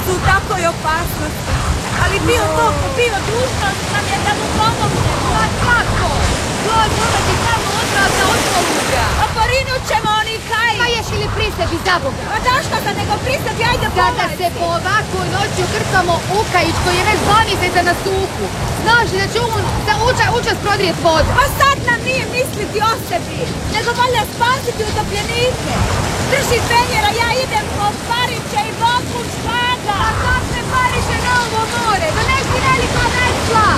su u takvoj opasnosti. Ali bio dužnost nam je da mu pomogne. Pa kako? Dođe uvek i tamo odvratna osnovuga. A porinut ćemo oni kaj. Pa ješ li pri sebi za Boga? A zašto sad nego pri sebi, ajde Kada pomoći. se po ovakvoj noći ukrcamo u kajić koji je već 2 mjeseca na suhu, znaš li da će učas prodrijet voda? Pa sad nam nije misliti o sebi, nego valja spasiti utopljenike. Drži penjera, ja idem po Pariće i Boku Špaga. A kakve Pariće na ovo more? Da neki velika vesla!